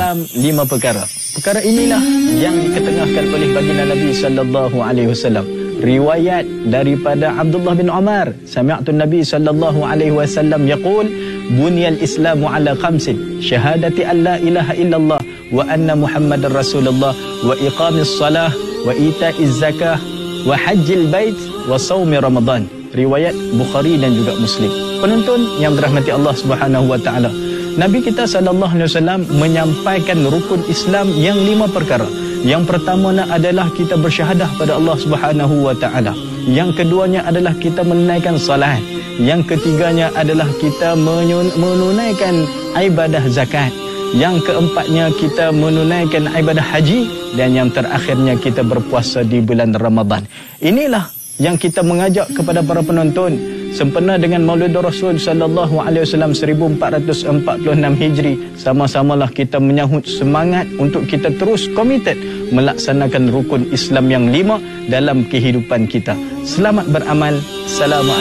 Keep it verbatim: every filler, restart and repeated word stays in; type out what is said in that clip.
Islam lima perkara. Perkara inilah yang diketengahkan oleh baginda Nabi sallallahu alaihi wasallam. Riwayat daripada Abdullah bin Umar, sami'tu Nabi sallallahu alaihi wasallam yaqul, bunyal Islamu ala khamsin, syahadati an la ilaha illallah wa anna Muhammadar Rasulullah wa iqamis salah wa ita'iz zakah wa hajjil bait wa saumi Ramadan. Riwayat Bukhari dan juga Muslim. Penonton yang dirahmati Allah Subhanahu wa taala, Nabi kita sallallahu alaihi wasallam menyampaikan rukun Islam yang lima perkara. Yang pertamanya adalah kita bersyahadah pada Allah Subhanahu wa taala. Yang keduanya adalah kita menunaikan salat. Yang ketiganya adalah kita menunaikan ibadah zakat. Yang keempatnya kita menunaikan ibadah haji, dan yang terakhirnya kita berpuasa di bulan Ramadan. Inilah yang kita mengajak kepada para penonton sempena dengan Maulid Rasul sallallahu alaihi wasallam seribu empat ratus empat puluh enam Hijri. Sama-samalah kita menyahut semangat untuk kita terus komited melaksanakan rukun Islam yang lima dalam kehidupan kita. Selamat beramal. Assalamualaikum.